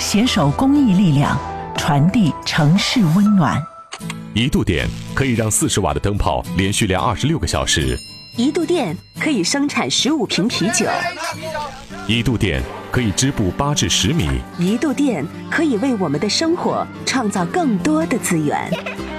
携手公益力量，传递城市温暖。 1度电可以让40瓦的灯泡连续亮26个小时。 1度电可以生产15瓶啤酒。 1度电可以织布8至10米。 1度电可以为我们的生活创造更多的资源。